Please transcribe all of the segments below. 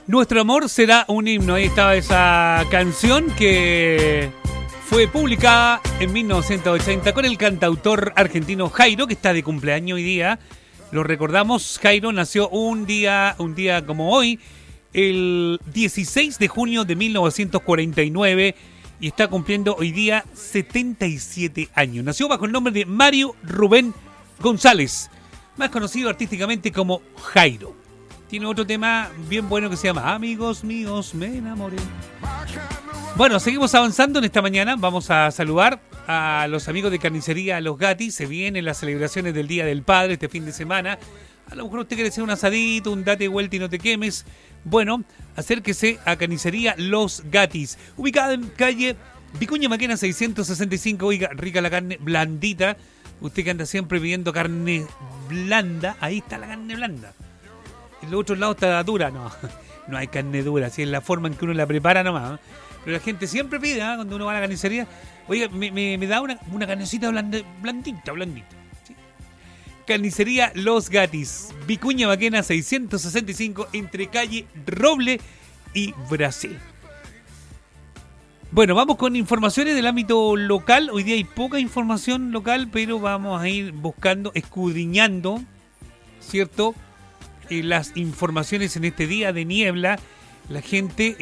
Nuestro amor será un himno. Ahí estaba esa canción que fue publicada en 1980 con el cantautor argentino Jairo, que está de cumpleaños hoy día. Lo recordamos, Jairo nació un día como hoy, el 16 de junio de 1949, y está cumpliendo hoy día 77 años. Nació bajo el nombre de Mario Rubén González, más conocido artísticamente como Jairo. Tiene otro tema bien bueno que se llama Amigos míos, me enamoré. Bueno, seguimos avanzando en esta mañana. Vamos a saludar a los amigos de Carnicería Los Gatis. Se vienen las celebraciones del Día del Padre este fin de semana. A lo mejor usted quiere hacer un asadito, un date vuelta y no te quemes. Bueno, acérquese a Carnicería Los Gatis, ubicada en calle Vicuña Maquena 665. Oiga, rica la carne, blandita. Usted que anda siempre pidiendo carne blanda, ahí está la carne blanda. El otro lado está dura, no hay carne dura, así es la forma en que uno la prepara nomás, ¿eh? Pero la gente siempre pide, ¿eh? Cuando uno va a la carnicería, oiga, me da una carnecita blandita, ¿sí? Carnicería Los Gatis, Vicuña Maquena 665, entre calle Roble y Brasil. Bueno, vamos con informaciones del ámbito local. Hoy día hay poca información local, pero vamos a ir buscando, escudriñando, ¿cierto?, las informaciones en este día de niebla. La gente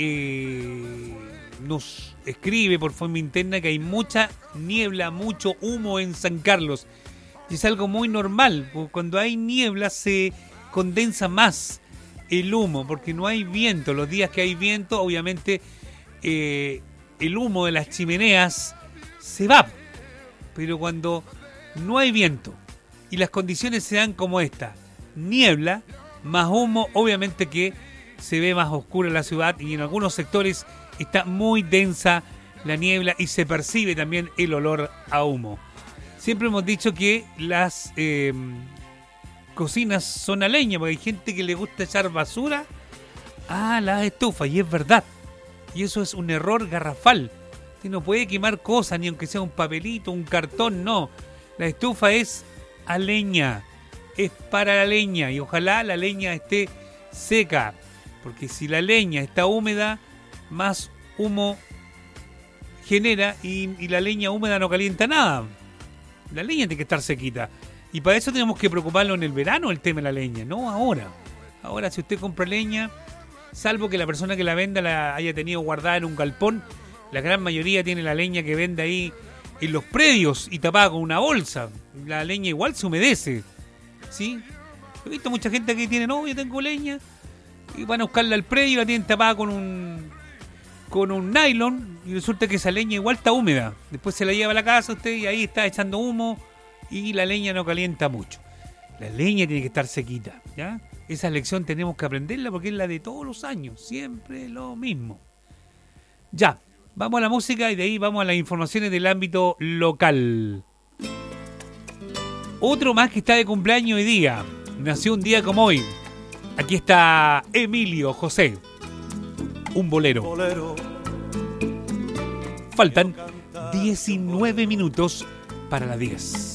nos escribe por forma interna que hay mucha niebla, mucho humo en San Carlos. Y es algo muy normal, porque cuando hay niebla se condensa más el humo, porque no hay viento. Los días que hay viento, obviamente, el humo de las chimeneas se va. Pero cuando no hay viento y las condiciones se dan como esta, niebla, más humo, obviamente que se ve más oscura la ciudad, y en algunos sectores está muy densa la niebla y se percibe también el olor a humo. Siempre hemos dicho que las cocinas son a leña, porque hay gente que le gusta echar basura a las estufas, y es verdad. Y eso es un error garrafal. Usted no puede quemar cosas, ni aunque sea un papelito, un cartón, no. La estufa es a leña. Es para la leña, y ojalá la leña esté seca, porque si la leña está húmeda, más humo genera, y la leña húmeda no calienta nada. La leña tiene que estar sequita, y para eso tenemos que preocuparlo en el verano, el tema de la leña, no ahora. Ahora, si usted compra leña, salvo que la persona que la venda la haya tenido guardada en un galpón, la gran mayoría tiene la leña que vende ahí en los predios y tapada con una bolsa. La leña igual se humedece, ¿sí? He visto mucha gente que tiene, no, yo tengo leña, y van a buscarla al predio y la tienen tapada con un nylon, y resulta que esa leña igual está húmeda. Después se la lleva a la casa usted y ahí está echando humo, y la leña no calienta mucho. La leña tiene que estar sequita, ¿ya? Esa lección tenemos que aprenderla porque es la de todos los años, siempre lo mismo. Ya, vamos a la música y de ahí vamos a las informaciones del ámbito local. Otro más que está de cumpleaños hoy día. Nació un día como hoy. Aquí está Emilio José. Un bolero. Faltan 19 minutos para las 10.